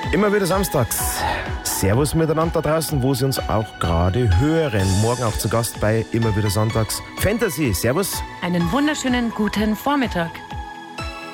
Immer wieder samstags. Servus miteinander da draußen, wo Sie uns auch gerade hören. Morgen auch zu Gast bei Immer wieder sonntags Fantasy. Servus. Einen wunderschönen guten Vormittag.